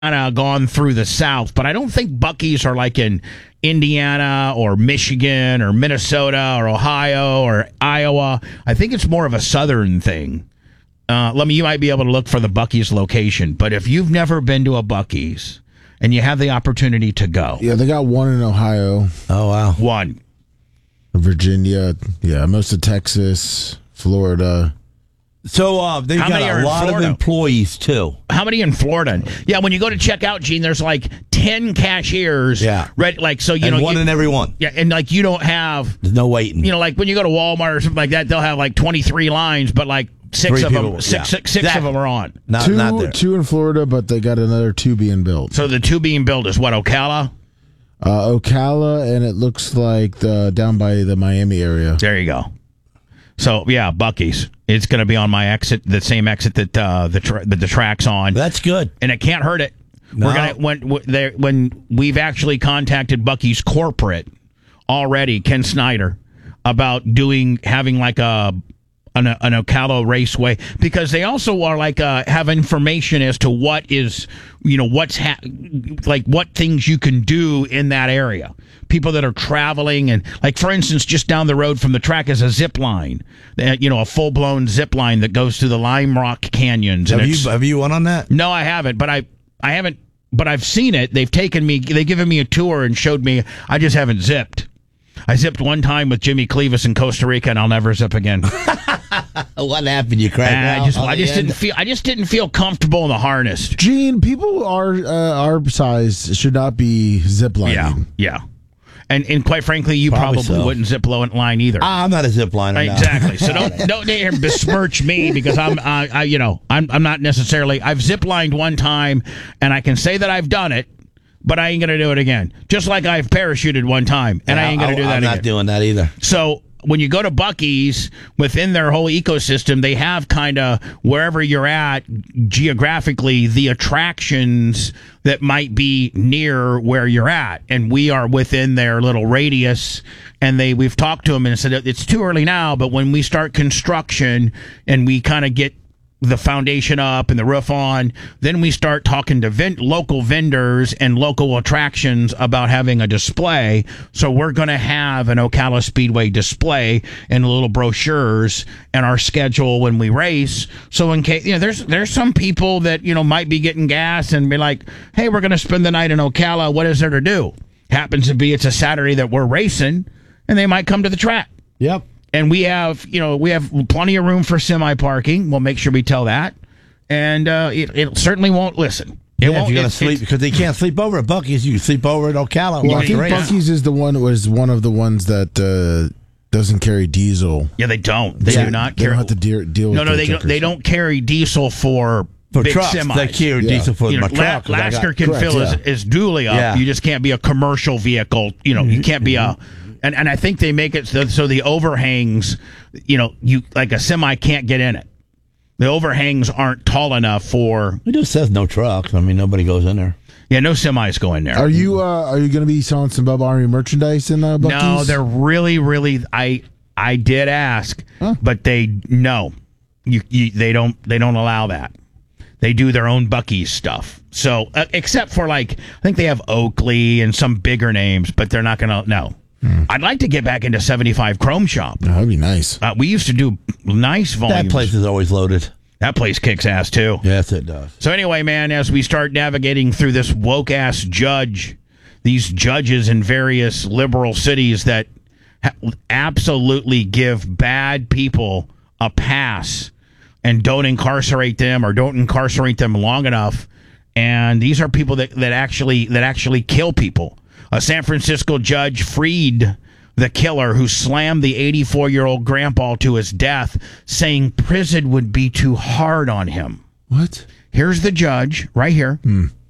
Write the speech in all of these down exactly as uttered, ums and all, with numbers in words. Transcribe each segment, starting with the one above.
of gone through the South, but I don't think Buc-ee's are like in Indiana or Michigan or Minnesota or Ohio or Iowa. I think it's more of a Southern thing. Uh, let me. You might be able to look for the Buc-ee's location, but if you've never been to a Buc-ee's and you have the opportunity to go, yeah, they got one in Ohio. Oh wow, one, Virginia, yeah, most of Texas, Florida. So uh, they've How got many are a in lot Florida? of employees too. How many in Florida? Yeah, when you go to check out, Gene, there's like ten cashiers. Yeah. Right. Like so, you and know, one you, in every one. yeah, and like you don't have, There's no waiting. you know, like when you go to Walmart or something like that, they'll have like twenty-three lines, but like six Three of people, them, six, yeah. six, six Exactly. of them are on. Not, two, not there. two in Florida, but they got another two being built. So the two being built is what, Ocala? Uh, Ocala, and it looks like the down by the Miami area. There you go. So yeah, Buc-ee's. It's going to be on my exit, the same exit that uh, the tra- that the track's on, That's good. and it can't hurt it. No. We're gonna when w- there when we've actually contacted Buc-ee's corporate already, Ken Snyder, about doing having like a an, an Ocala Raceway, because they also are like uh, have information as to what is, you know, what's ha- like what things you can do in that area. People that are traveling, and like for instance, just down the road from the track is a zip line, uh, you know, a full blown zip line that goes through the Lime Rock canyons. Have and you it's- have you went on that? No, I haven't, but I I haven't, but I've seen it. They've taken me, they've given me a tour and showed me. I just haven't zipped. I zipped one time with Jimmy Clevis in Costa Rica, and I'll never zip again. What happened? You cracked And out I just, on I the just end? didn't feel, I just didn't feel comfortable in the harness. Gene, people our uh, our size should not be ziplining. Yeah, yeah, and and quite frankly, you Probably probably so. wouldn't zip line either. I'm not a zip liner. Right, now. exactly. So don't don't dare besmirch me, because I'm I, I you know I'm I'm not necessarily. I've zip lined one time, and I can say that I've done it, but I ain't gonna do it again. Just like I've parachuted one time, and I ain't gonna do that I'm not again. doing that either. So when you go to Buc-ee's, within their whole ecosystem, they have kind of wherever you're at geographically, the attractions that might be near where you're at, and we are within their little radius. And they, we've talked to them and said it's too early now, but when we start construction and we kind of get the foundation up and the roof on, then we start talking to vend- local vendors and local attractions about having a display. So we're going to have an Ocala Speedway display and little brochures and our schedule when we race. So in case, you know, there's there's some people that, you know, might be getting gas and be like, hey, we're going to spend the night in Ocala. What is there to do? Happens to be it's a Saturday that we're racing, and they might come to the track. Yep. And we have, you know, we have plenty of room for semi parking. We'll make sure we tell that, and uh, it, it certainly won't listen. It Yeah, won't. if you're gonna it- sleep, it's- because they can't sleep over at Buc-ee's, you can sleep over at Ocala. Well, I Watch the think race. Buc-ee's is the one was one of the ones that uh, doesn't carry diesel. Yeah, they don't. They Yeah, do not They carry. don't have to deal, deal with no, no, the they don't, truckers. they don't carry diesel for for big trucks. semis. They carry Yeah. diesel for You know, my La- truck. 'cause I got- Lasker can correct, fill yeah. his, his dually up. Yeah. You just can't be a commercial vehicle. You know, you can't be a. And, and I think they make it so, so the overhangs, you know, you like a semi can't get in it. The overhangs aren't tall enough for. It just says no trucks. I mean, nobody goes in there. Yeah, no semis go in there. Are you uh, are you going to be selling some Bubba Army merchandise in uh, Buc-ee's? No, they're really, really. I I did ask, Huh. but they no, you, you they don't they don't allow that. They do their own Buc-ee's stuff. So uh, except for like, I think they have Oakley and some bigger names, but they're not gonna. No, Hmm. I'd like to get back into seventy-five Chrome Shop. Oh, that'd be nice. Uh, we used to do nice volumes. That place is always loaded. That place kicks ass too. Yes, it does. So anyway, man, as we start navigating through this woke ass judge, these judges in various liberal cities that ha- absolutely give bad people a pass and don't incarcerate them or don't incarcerate them long enough, and these are people that, that actually that actually kill people. A San Francisco judge freed the killer who slammed the eighty-four-year-old grandpa to his death, saying prison would be too hard on him. What? Here's the judge right here,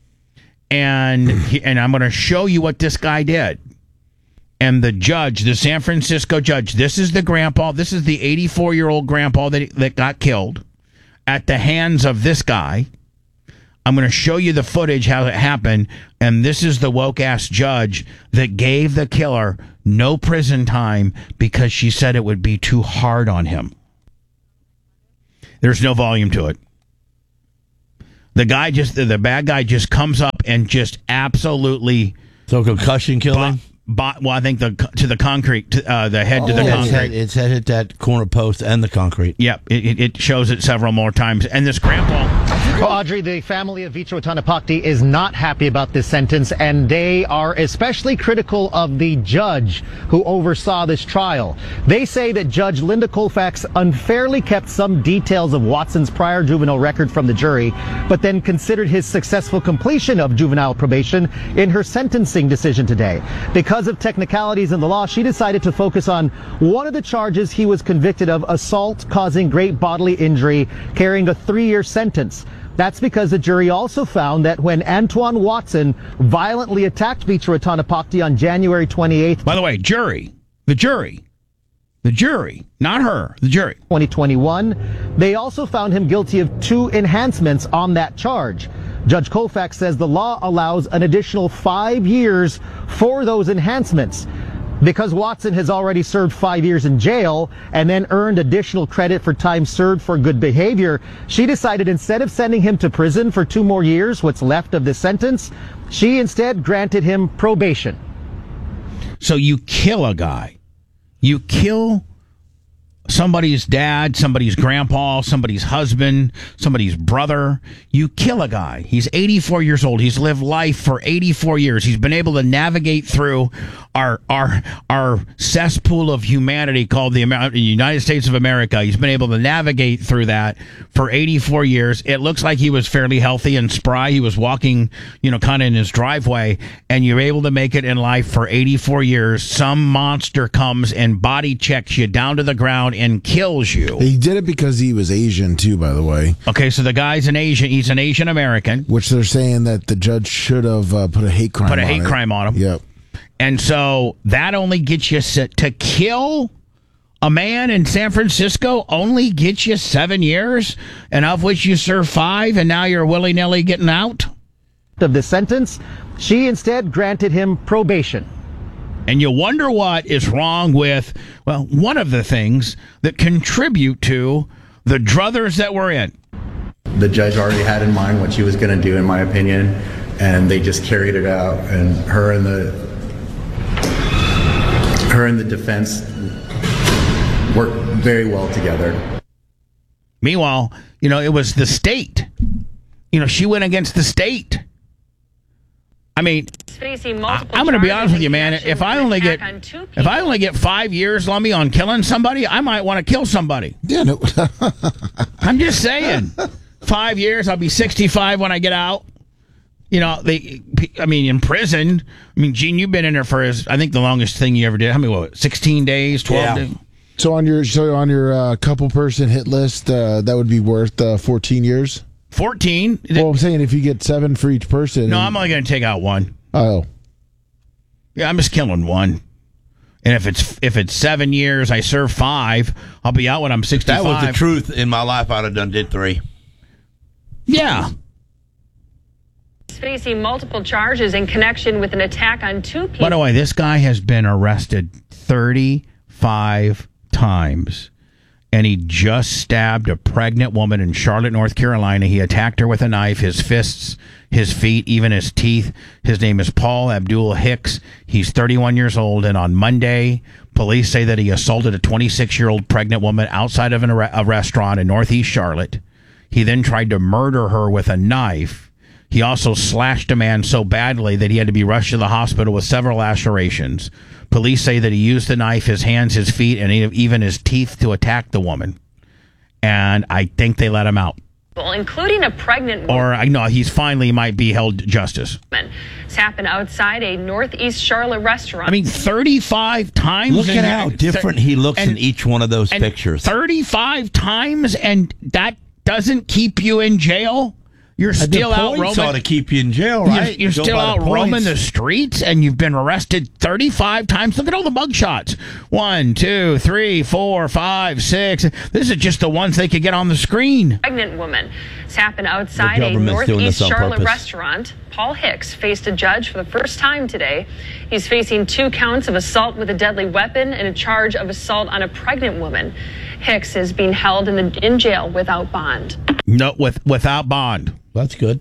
and he, and I'm going to show you what this guy did. And the judge, the San Francisco judge, this is the grandpa. This is the eighty-four-year-old grandpa that that got killed at the hands of this guy. I'm going to show you the footage, how it happened, and this is the woke-ass judge that gave the killer no prison time because she said it would be too hard on him. There's no volume to it. The guy just, the, the bad guy just comes up and just absolutely. So concussion killing? Bo- well, I think the to the concrete, to, uh, the head oh, to the its concrete. Head, its head hit that corner post and the concrete. Yep, it, it shows it several more times. And this grandpa. Well, Audrey, the family of Vichra Tanapakti is not happy about this sentence, and they are especially critical of the judge who oversaw this trial. They say that Judge Linda Colfax unfairly kept some details of Watson's prior juvenile record from the jury, but then considered his successful completion of juvenile probation in her sentencing decision today. Because of technicalities in the law, she decided to focus on one of the charges he was convicted of, assault causing great bodily injury, carrying a three-year sentence. That's because the jury also found that when Antoine Watson violently attacked Vichra Tanapakti on January twenty-eighth. By the way, jury, the jury, the jury, not her, the jury. twenty twenty-one, they also found him guilty of two enhancements on that charge. Judge Colfax says the law allows an additional five years for those enhancements. Because Watson has already served five years in jail and then earned additional credit for time served for good behavior, she decided instead of sending him to prison for two more years, what's left of the sentence, she instead granted him probation. So you kill a guy. You kill somebody's dad, somebody's grandpa, somebody's husband, somebody's brother. You kill a guy. He's eighty-four years old. He's lived life for eighty-four years. He's been able to navigate through our our our cesspool of humanity called the Amer- United States of America. He's been able to navigate through that for eighty-four years. It looks like he was fairly healthy and spry. He was walking, you know, kind of in his driveway, and you're able to make it in life for eighty-four years. Some monster comes and body checks you down to the ground and kills you. He did it because he was Asian, too, by the way. Okay, so the guy's an Asian. He's an Asian American. Which they're saying that the judge should have uh, put a hate crime on Put a on hate it. crime on him. Yep. And so that only gets you set to kill a man in San Francisco, only gets you seven years, and of which you serve five, and now you're willy-nilly getting out? Of the sentence, she instead granted him probation. And you wonder what is wrong with, well, one of the things that contribute to the druthers that we're in. The judge already had in mind what she was going to do, in my opinion, and they just carried it out. And her and the her and the defense worked very well together. Meanwhile, you know, it was the state. You know, she went against the state. I mean, I, I'm going to be honest with you, man. If I only get if I only get five years, Lummy, on killing somebody, I might want to kill somebody. Yeah, no. I'm just saying. Five years, I'll be sixty-five when I get out. You know, they. I mean, in prison. I mean, Gene, you've been in there for, I think, the longest thing you ever did. How many? What? Sixteen days, twelve Yeah. days. So on your so on your uh, couple person hit list, uh, that would be worth uh, fourteen years. Fourteen. Well, I'm saying if you get seven for each person. No, and, I'm only going to take out one. Oh. Yeah, I'm just killing one. And if it's if it's seven years, I serve five. I'll be out when I'm sixty-five. That was the truth in my life. I'd have done did three. Yeah. Facing multiple charges in connection with an attack on two people. By the way, this guy has been arrested thirty-five times, and he just stabbed a pregnant woman in Charlotte, North Carolina. He attacked her with a knife, his fists, his feet, even his teeth. His name is Paul Abdul Hicks. He's thirty-one years old, and on Monday, police say that he assaulted a twenty-six-year-old pregnant woman outside of an, a restaurant in Northeast Charlotte. He then tried to murder her with a knife. He also slashed a man so badly that he had to be rushed to the hospital with several lacerations. Police say that he used the knife, his hands, his feet, and even his teeth to attack the woman. And I think they let him out. Including a pregnant woman. Or, I know, he's finally might be held justice. It's happened outside a Northeast Charlotte restaurant. I mean, thirty-five times. Look at how different he looks and, in each one of those and pictures. thirty-five times, and that doesn't keep you in jail? You're still out roaming. ought to keep you in jail, right? You're, you're still out roaming the streets, and you've been arrested thirty-five times. Look at all the mug shots. One, two, three, four, five, six. This is just the ones they could get on the screen. Pregnant woman. It's happened outside a Northeast Charlotte restaurant. Paul Hicks faced a judge for the first time today. He's facing two counts of assault with a deadly weapon and a charge of assault on a pregnant woman. Hicks is being held in the in jail without bond. No, with without bond. That's good.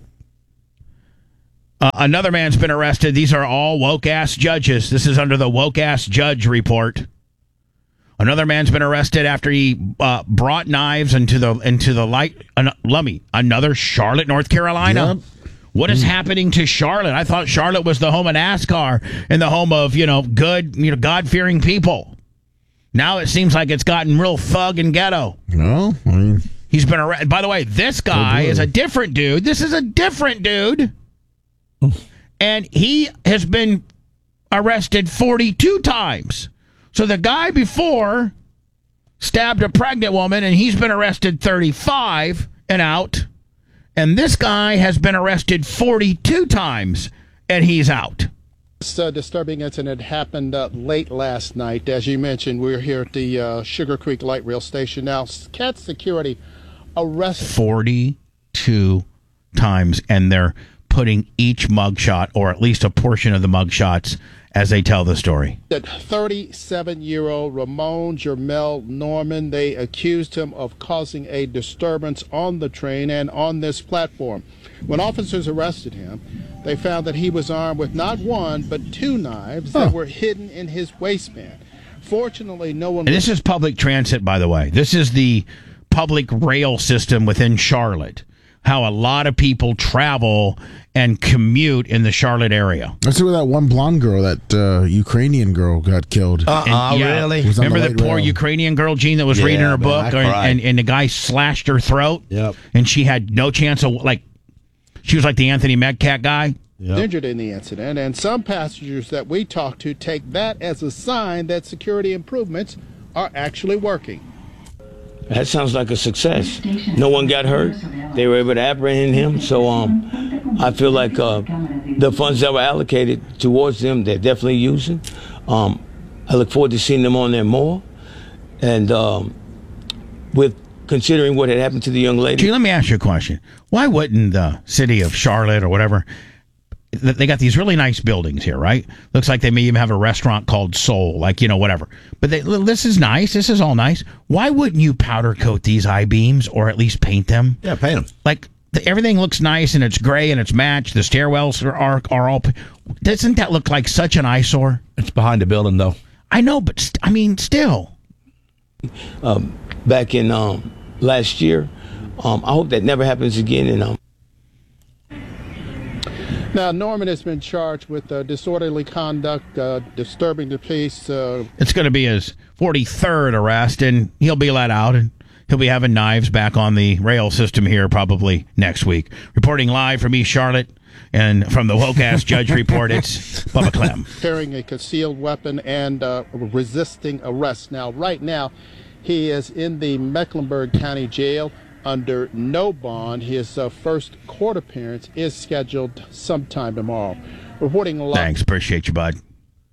Uh, another man's been arrested. These are all woke-ass judges. This is under the woke-ass judge report. Another man's been arrested after he uh, brought knives into the into the light. Uh, let me another Charlotte, North Carolina. Yep. What is mm. happening to Charlotte? I thought Charlotte was the home of NASCAR and the home of you know good, you know, God-fearing people. Now it seems like it's gotten real thug and ghetto. No, I mean, he's been arrested. By the way, this guy is a different dude. This is a different dude. And he has been arrested forty-two times. So the guy before stabbed a pregnant woman, and he's been arrested thirty-five and out. And this guy has been arrested forty-two times, and he's out. This uh, disturbing incident happened uh, late last night. As you mentioned, we're here at the uh, Sugar Creek Light Rail Station now. Cat Security arrested forty-two times, and they're putting each mugshot, or at least a portion of the mugshots, as they tell the story. That thirty-seven-year-old Ramon Jermel Norman, they accused him of causing a disturbance on the train and on this platform. When officers arrested him, they found that he was armed with not one, but two knives that oh. were hidden in his waistband. Fortunately, no one... And this is public transit, by the way. This is the public rail system within Charlotte. How a lot of people travel and commute in the Charlotte area. That's where that one blonde girl, that uh, Ukrainian girl, got killed. Uh-uh, yeah, really? Remember the, the poor rail. Ukrainian girl, Gene, that was yeah, reading her man, book, or, and, and the guy slashed her throat? Yep. And she had no chance of, like, she was like the Anthony Medcat guy? Yep. Injured in the incident, and some passengers that we talked to take that as a sign that security improvements are actually working. That sounds like a success. No one got hurt. They were able to apprehend him. So um, I feel like uh, the funds that were allocated towards them, they're definitely using. Um, I look forward to seeing them on there more. And um, with considering what had happened to the young lady. Gee, let me ask you a question. Why wouldn't the city of Charlotte or whatever, they got these really nice buildings here, right? Looks like they may even have a restaurant called Soul, like, you know, whatever. But they, this is nice. This is all nice. Why wouldn't you powder coat these I-beams or at least paint them? Yeah, paint them. Like, the, everything looks nice and it's gray and it's matched. The stairwells are, are, are all... Doesn't that look like such an eyesore? It's behind the building, though. I know, but, st- I mean, still. Um, back in um, last year, um, I hope that never happens again. And um, Now, Norman has been charged with uh, disorderly conduct, uh, disturbing the peace. Uh, it's going to be his forty-third arrest, and he'll be let out, and he'll be having knives back on the rail system here probably next week. Reporting live from East Charlotte and from the woke-ass judge report, it's Bubba Clem. Carrying a concealed weapon and uh, resisting arrest. Now, right now, he is in the Mecklenburg County Jail under no bond. His uh, first court appearance is scheduled sometime tomorrow. Reporting live. Thanks, appreciate you, bud.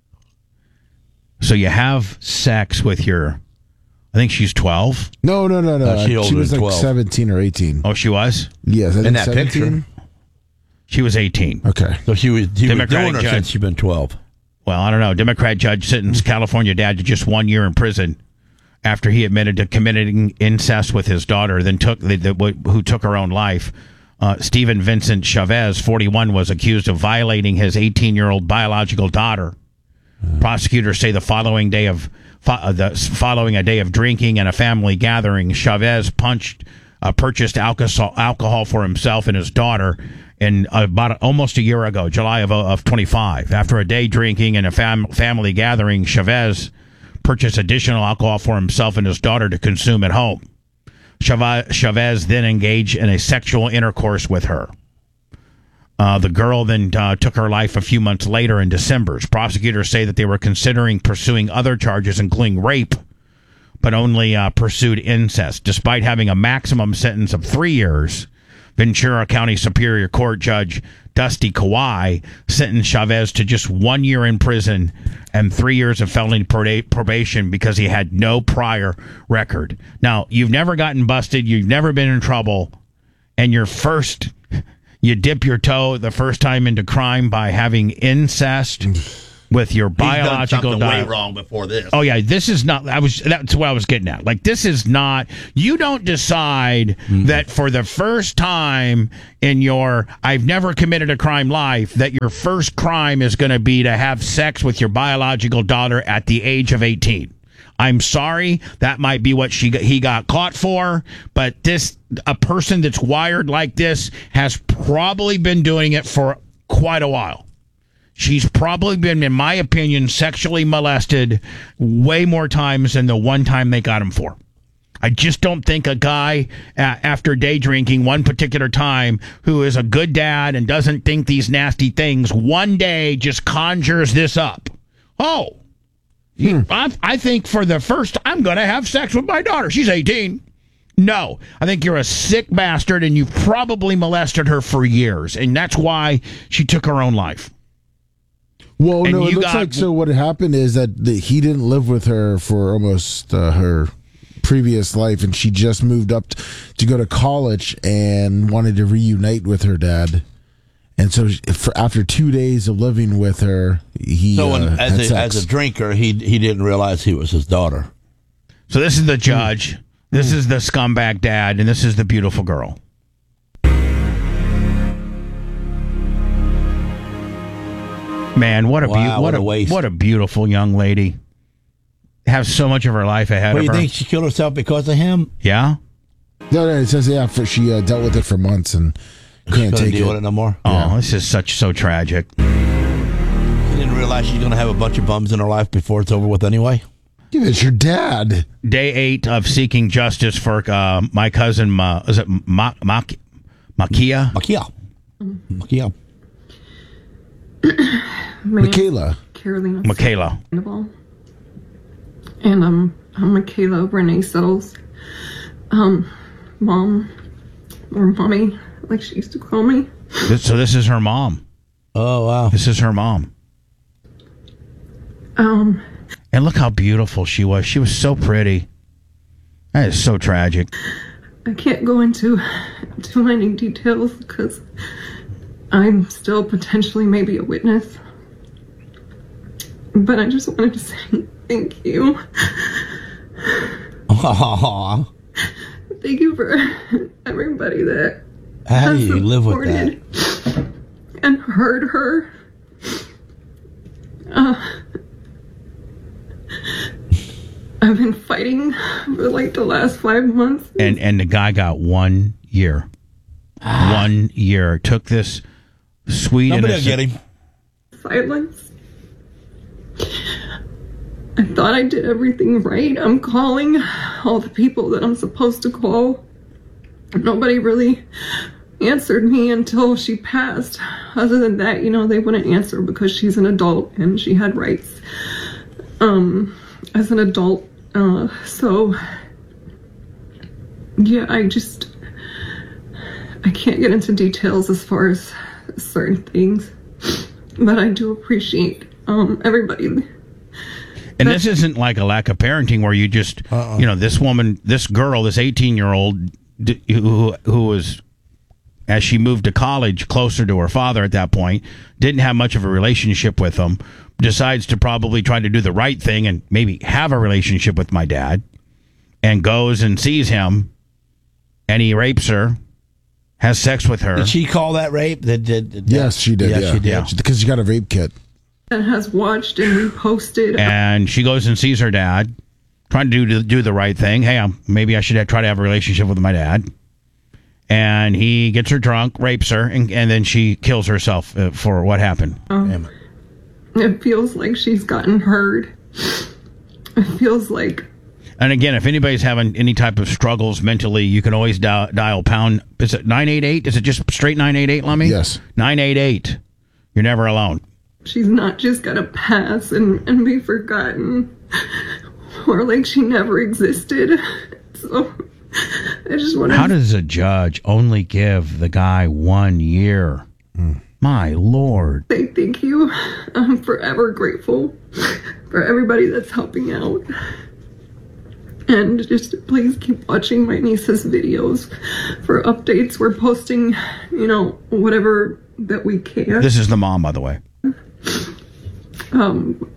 So you have sex with your, I think she's twelve. No, no, no, no. Uh, she, she was like twelve. seventeen or eighteen. Oh, she was? Yes, I in think that seventeen. picture. She was eighteen. Okay, so she was. He was doing her judge. since she's been twelve. Well, I don't know. Democrat judge sentenced California dad to just one year in prison after he admitted to committing incest with his daughter, then took the, the, who took her own life. Uh, Stephen Vincent Chavez, forty-one, was accused of violating his eighteen-year-old biological daughter. Mm. Prosecutors say the following day of fo- the following a day of drinking and a family gathering, Chavez punched, uh, purchased alcohol alcohol for himself and his daughter. In about almost a year ago, July of of twenty-five, after a day drinking and a fam- family gathering, Chavez purchased additional alcohol for himself and his daughter to consume at home. Chavez then engaged in a sexual intercourse with her. Uh, the girl then uh, took her life a few months later in December. Prosecutors say that they were considering pursuing other charges, including rape, but only uh, pursued incest. Despite having a maximum sentence of three years, Ventura County Superior Court Judge Dusty Kawai sentenced Chavez to just one year in prison and three years of felony probation because he had no prior record. Now, you've never gotten busted, you've never been in trouble, and your first, you dip your toe the first time into crime by having incest with your He's done biological something daughter. way wrong before this. Oh yeah, this is not. I was. That's what I was getting at. Like, this is not. You don't decide mm-hmm. that for the first time in your I've never committed a crime life that your first crime is going to be to have sex with your biological daughter at the age of eighteen. I'm sorry, that might be what she he got caught for, but this a person that's wired like this has probably been doing it for quite a while. She's probably been, in my opinion, sexually molested way more times than the one time they got him for. I just don't think a guy, uh, after day drinking one particular time, who is a good dad and doesn't think these nasty things, one day just conjures this up. Oh, hmm. I, I think for the first, I'm going to have sex with my daughter. She's eighteen. No, I think you're a sick bastard, and you've probably molested her for years, and that's why she took her own life. Well, and no, it looks got, like so what happened is that the, he didn't live with her for almost uh, her previous life, and she just moved up t- to go to college and wanted to reunite with her dad. And so for, after two days of living with her, he So when, uh, as, had a, sex. as a drinker, he he didn't realize he was his daughter. So this is the judge, mm. this mm. is the scumbag dad, and this is the beautiful girl. Man, what a wow, be- what, what a a waste. what a beautiful young lady. Has so much of her life ahead Well, of you her. think she killed herself because of him? Yeah. No, no, it says yeah. For, she uh, dealt with it for months and couldn't Couldn't take deal it. with it no more. Oh, Yeah. this is such so tragic. She didn't realize she's going to have a bunch of bums in her life before it's over with anyway. Yeah, it's your dad. Day eight of seeking justice for uh, my cousin. Ma- is it Ma- Ma- Makia? Makia. Makia. Michaela. Carolina. Michaela. And um, I'm Michaela Renee Settles. Um, mom, or mommy, like she used to call me. This, so this is her mom. Oh, wow. This is her mom. Um, and look how beautiful she was. She was so pretty. That is so tragic. I can't go into too many details because I'm still potentially maybe a witness. But I just wanted to say thank you. Aww. Thank you for everybody that How do has you live with supported and heard her. Uh, I've been fighting for like the last five months. And and the guy got one year. One year. Took this sweet Nobody will innocent... get him. Silence. I thought I did everything right. I'm calling all the people that I'm supposed to call. Nobody really answered me until she passed. Other than that, you know, they wouldn't answer because she's an adult and she had rights um, as an adult. Uh, so, yeah, I just, I can't get into details as far as certain things, but I do appreciate um, everybody. And this isn't like a lack of parenting where you just, uh-uh. you know, this woman, this girl, this eighteen-year-old who, who was, as she moved to college closer to her father at that point, didn't have much of a relationship with him, decides to probably try to do the right thing and maybe have a relationship with my dad, and goes and sees him, and he rapes her, has sex with her. Did she call that rape? Did, did, did yes, she did. Yes, yeah. she did. Yeah. Because she got a rape kit. And has watched and reposted. And she goes and sees her dad, trying to do do the right thing. Hey, I'm, maybe I should have, try to have a relationship with my dad. And he gets her drunk, rapes her, and, and then she kills herself uh, for what happened. Um, it feels like she's gotten heard. It feels like... And again, if anybody's having any type of struggles mentally, you can always dial, dial pound. Is it nine eight eight? Is it just straight nine eight eight, Lummy? Yes. nine eight eight. You're never alone. She's not just gonna pass and, and be forgotten, or like she never existed. So I just want to... How does a judge only give the guy one year? Mm. My Lord. Say thank you. I'm forever grateful for everybody that's helping out. And just please keep watching my niece's videos for updates. We're posting, you know, whatever that we can. This is the mom, by the way. Um,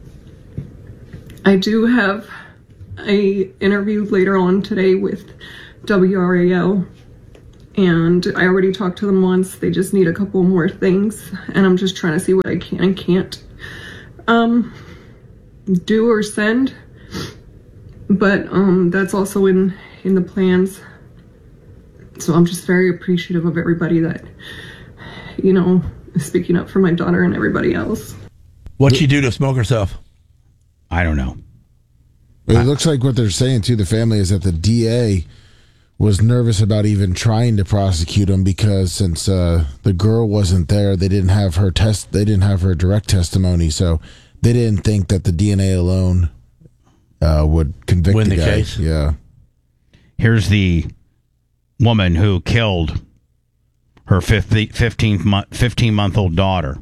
I do have a interview later on today with W R A L, and I already talked to them once. They just need a couple more things, and I'm just trying to see what I can and can't um, do or send. But um, that's also in, in the plans. So I'm just very appreciative of everybody that, you know, is speaking up for my daughter and everybody else. What'd she do to smoke herself? I don't know. It I, looks like what they're saying to the family is that the D A was nervous about even trying to prosecute him because since uh, the girl wasn't there, they didn't have her test. They didn't have her direct testimony, so they didn't think that the D N A alone uh, would convict Win the, the guy. case. Yeah. Here's the woman who killed her fifteen month old daughter,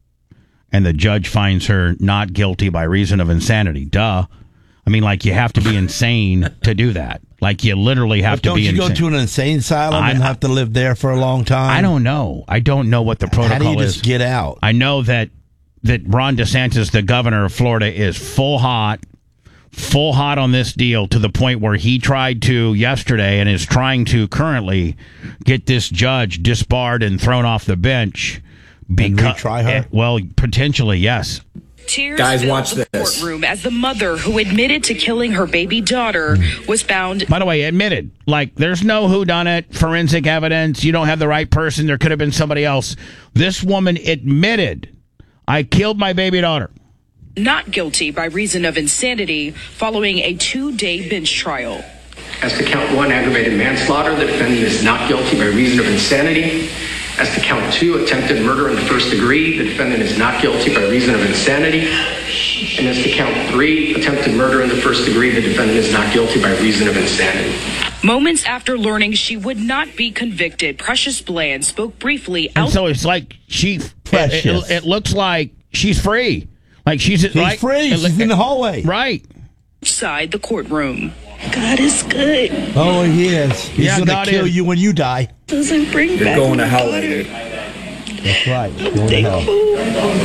and the judge finds her not guilty by reason of insanity. Duh. I mean, like, you have to be insane to do that. Like, you literally have but to be insane. Don't you go to an insane asylum I, and have to live there for a long time? I don't know. I don't know what the protocol is. How do you just is. get out? I know that, that Ron DeSantis, the governor of Florida, is full hot, full hot on this deal to the point where he tried to yesterday and is trying to currently get this judge disbarred and thrown off the bench. And retry her? Well, potentially, yes. Tears Guys, watch the this. Courtroom as the mother who admitted to killing her baby daughter was found. By the way, admitted. Like, there's no whodunit, forensic evidence. You don't have the right person. There could have been somebody else. This woman admitted, I killed my baby daughter. Not guilty by reason of insanity following a two-day bench trial. As to count one, aggravated manslaughter, the defendant is not guilty by reason of insanity. As to count two, attempted murder in the first degree, the defendant is not guilty by reason of insanity. And as to count three, attempted murder in the first degree, the defendant is not guilty by reason of insanity. Moments after learning she would not be convicted, Precious Bland spoke briefly. And so it's like she, it, it, it looks like she's free. Like she's, she's like, free. She's in the hallway. Right. Outside the courtroom. God is good. Oh, he is. He's yeah, going to kill is. you when you die. Doesn't bring You're back going to hell daughter. later. That's right. I'm thankful.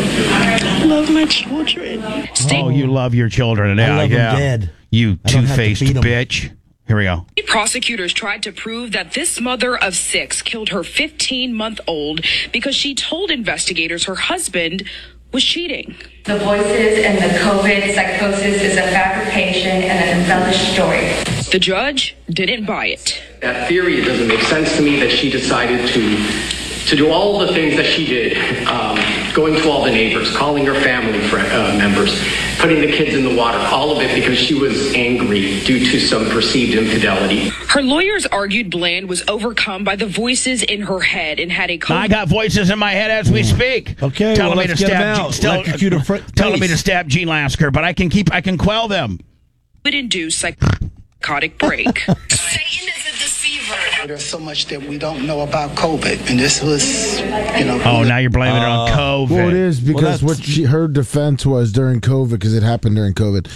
I love my children. Oh, you love your children. Yeah, I love yeah. them dead. You two-faced bitch. Here we go. Prosecutors tried to prove that this mother of six killed her fifteen-month-old because she told investigators her husband was cheating. The voices and the COVID psychosis is a fabrication and an embellished story. The judge didn't buy it. That theory doesn't make sense to me that she decided to to do all the things that she did, um, going to all the neighbors, calling her family friend, uh, members, putting the kids in the water, all of it because she was angry due to some perceived infidelity. Her lawyers argued Bland was overcome by the voices in her head and had a... COVID- I got voices in my head as we speak. Okay, telling well, me let's to get stab, them out. Still, Electrocute fr- telling me to stab Gene Lasker, but I can keep, I can quell them. Would induce psychotic break. Satan is a deceiver. There's so much that we don't know about COVID, and this was, you know. Oh, now you're blaming uh, it on COVID. Well, it is because well, what she, her defense was during COVID, because it happened during COVID,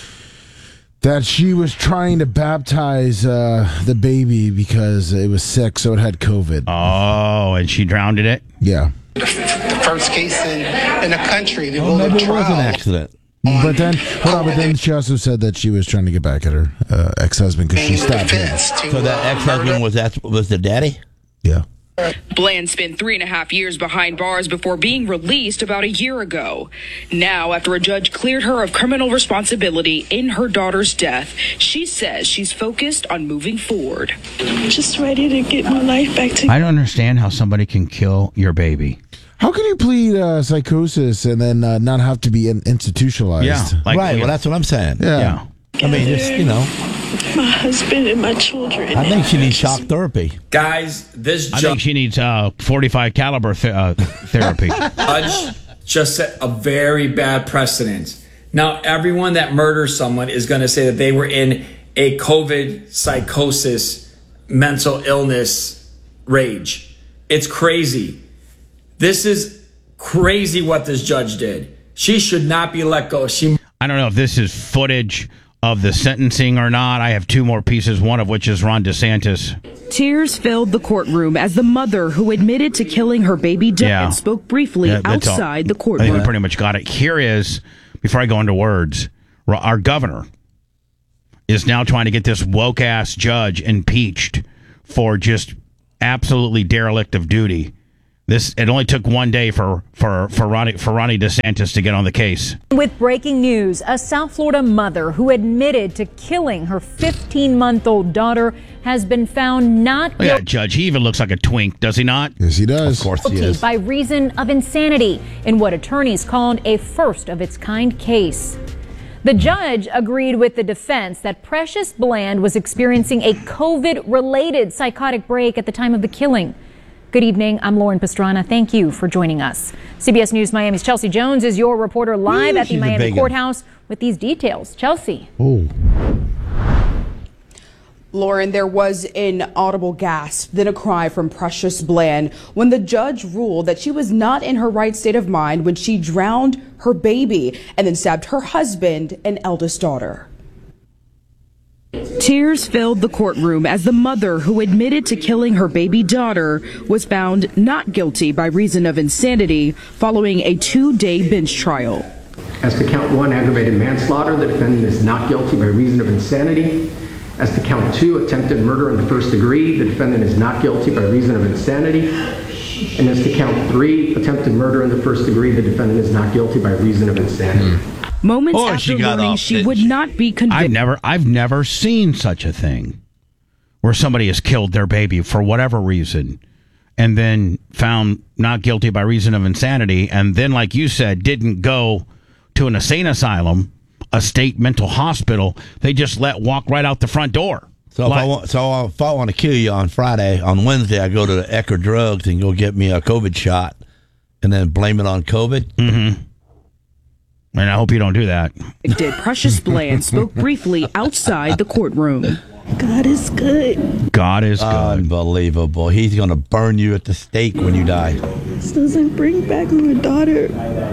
that she was trying to baptize uh, the baby because it was sick, so it had COVID. Oh, and she drowned in it? Yeah. The, the first case in, in the country. The well, maybe it was an accident. But then, hold on, but then she also said that she was trying to get back at her uh, ex-husband because she stabbed him. So that ex-husband was that was the daddy? Yeah. Bland spent three and a half years behind bars before being released about a year ago. Now, after a judge cleared her of criminal responsibility in her daughter's death, she says she's focused on moving forward. I'm just ready to get my life back together. I don't understand how somebody can kill your baby. How can you plead uh, psychosis and then uh, not have to be in- institutionalized? Yeah, like, right. Well, that's what I'm saying. Yeah. yeah. I mean, just, you know. My husband and my children. I think she needs shock therapy. Guys, this judge... I think she needs uh, forty-five caliber th- uh, therapy. Judge just set a very bad precedent. Now, everyone that murders someone is going to say that they were in a COVID psychosis, mental illness rage. It's crazy. This is crazy what this judge did. She should not be let go. She. I don't know if this is footage of the sentencing or not. I have two more pieces, one of which is Ron DeSantis. Tears filled the courtroom as the mother who admitted to killing her baby dad yeah. spoke briefly yeah, outside all. the courtroom. I think we pretty much got it. Here is before I go into words, our governor is now trying to get this woke-ass judge impeached for just absolutely derelict of duty. This it only took one day for for for Ronnie, for Ronnie DeSantis to get on the case. With breaking news, a South Florida mother who admitted to killing her fifteen-month-old daughter has been found not guilty. Yeah, Judge, he even looks like a twink, does he not? Yes, he does. Of course he is. By reason of insanity in what attorneys called a first-of-its-kind case. The judge agreed with the defense that Precious Bland was experiencing a COVID-related psychotic break at the time of the killing. Good evening. I'm Lauren Pastrana. Thank you for joining us. C B S News Miami's Chelsea Jones is your reporter live Ooh, at the Miami courthouse with these details. Chelsea. Oh. Lauren, there was an audible gasp, then a cry from Precious Bland when the judge ruled that she was not in her right state of mind when she drowned her baby and then stabbed her husband and eldest daughter. Tears filled the courtroom as the mother who admitted to killing her baby daughter was found not guilty by reason of insanity following a two-day bench trial. As to count one, aggravated manslaughter, the defendant is not guilty by reason of insanity. As to count two, attempted murder in the first degree, the defendant is not guilty by reason of insanity. And as to count three, attempted murder in the first degree, the defendant is not guilty by reason of insanity. Mm. Moments Oh, after she got learning off, she didn't would she? not be convicted. I've never, I've never seen such a thing where somebody has killed their baby for whatever reason and then found not guilty by reason of insanity, and then, like you said, didn't go to an insane asylum, a state mental hospital. They just let walk right out the front door. So if, I want, so if I want to kill you on Friday, on Wednesday, I go to the Ecker Drugs and go get me a COVID shot and then blame it on COVID? Mm-hmm. And I hope you don't do that. Did Precious Bland spoke briefly outside the courtroom. God is good. God is good. Unbelievable. He's going to burn you at the stake when you die. This doesn't bring back my daughter.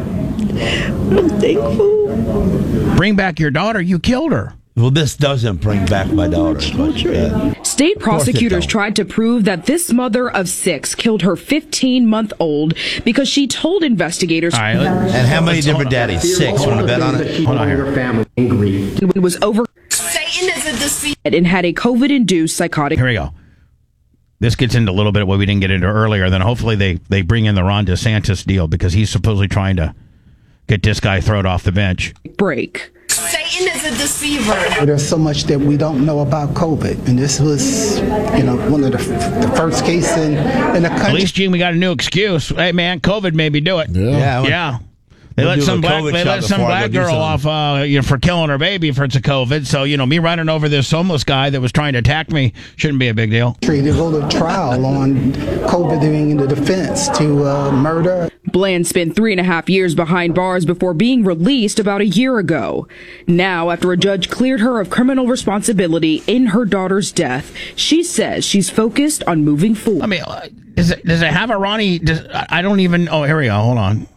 I'm thankful. Bring back your daughter. You killed her. Well, this doesn't bring back my daughter. State prosecutors tried to prove that this mother of six killed her fifteen-month-old because she told investigators. All right, and how many different daddies? Six. Want to bet on it? Hold on here. Family angry. It was over. Satan is a deceiver. And had a COVID-induced psychotic. Here we go. This gets into a little bit of what we didn't get into earlier. Then hopefully they, they bring in the Ron DeSantis deal because he's supposedly trying to get this guy thrown off the bench. Break. Satan is a deceiver. There's so much that we don't know about COVID, and this was, you know, one of the, the first cases in, in the country. At least, Gene, we got a new excuse. Hey, man, COVID made me do it. Yeah, yeah. yeah. They We'll let do some a black COVID they shot let some before I black go do girl off uh, you know, for killing her baby for it's a COVID. So you know, me running over this homeless guy that was trying to attack me shouldn't be a big deal. To go to trial on COVID being in the defense to uh, murder. Bland spent three and a half years behind bars before being released about a year ago. Now, after a judge cleared her of criminal responsibility in her daughter's death, she says she's focused on moving forward. I mean, uh, does it, does it have a Ronnie? Does, I don't even. Oh, here we go. Hold on.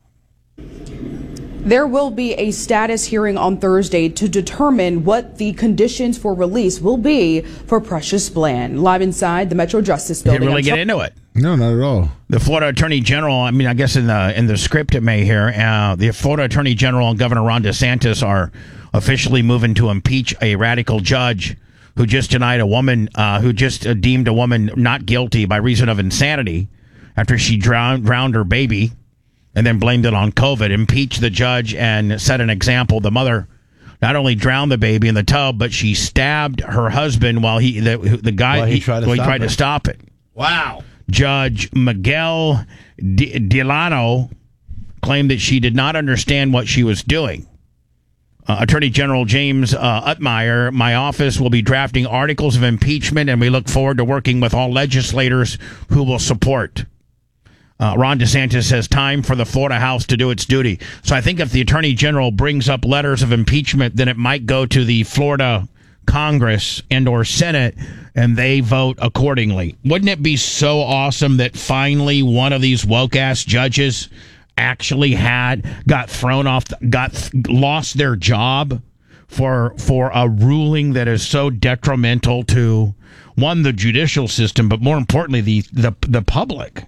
There will be a status hearing on Thursday to determine what the conditions for release will be for Precious Bland. Live inside the Metro Justice Building. Didn't really get into it. No, not at all. The Florida Attorney General, I mean, I guess in the in the script it may here, uh, the Florida Attorney General and Governor Ron DeSantis are officially moving to impeach a radical judge who just denied a woman, uh, who just uh, deemed a woman not guilty by reason of insanity after she drowned, drowned her baby and then blamed it on COVID. Impeached the judge and set an example. The mother not only drowned the baby in the tub, but she stabbed her husband while he the, the guy While he tried to while he stop tried it. to stop it. Wow. Judge Miguel D- Delano claimed that she did not understand what she was doing. Uh, Attorney General James uh, Utmeyer, my office will be drafting articles of impeachment, and we look forward to working with all legislators who will support. Uh, Ron DeSantis says time for the Florida House to do its duty. So I think if the Attorney General brings up letters of impeachment, then it might go to the Florida Congress and or Senate, and they vote accordingly. Wouldn't it be so awesome that finally one of these woke-ass judges actually had, got thrown off, got lost their job for for a ruling that is so detrimental to, one, the judicial system, but more importantly, the the, the public?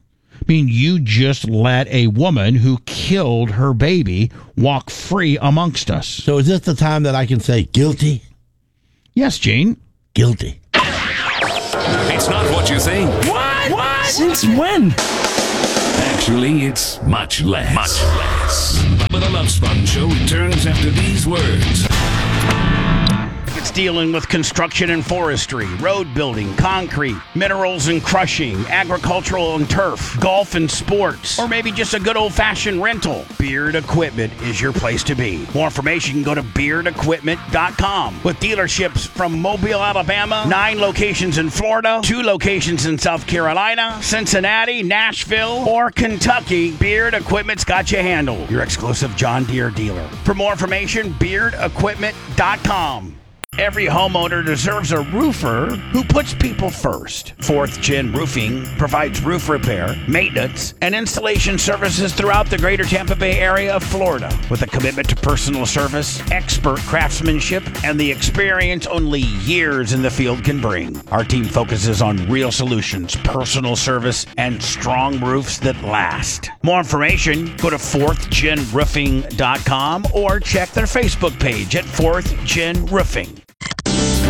mean, you just let a woman who killed her baby walk free amongst us. So is this the time that I can say guilty? Yes, Gene. Guilty. It's not what you think. What? What? Since when? Actually, it's much less. Much less. But the Love Sponge Show returns after these words. It's dealing with construction and forestry, road building, concrete, minerals and crushing, agricultural and turf, golf and sports, or maybe just a good old-fashioned rental. Beard Equipment is your place to be. More information, go to beard equipment dot com. With dealerships from Mobile, Alabama, nine locations in Florida, two locations in South Carolina, Cincinnati, Nashville, or Kentucky, Beard Equipment's got you handled. Your exclusive John Deere dealer. For more information, beard equipment dot com. Every homeowner deserves a roofer who puts people first. Fourth Gen Roofing provides roof repair, maintenance, and installation services throughout the greater Tampa Bay area of Florida. With a commitment to personal service, expert craftsmanship, and the experience only years in the field can bring. Our team focuses on real solutions, personal service, and strong roofs that last. More information, go to fourth gen roofing dot com or check their Facebook page at fourth gen roofing.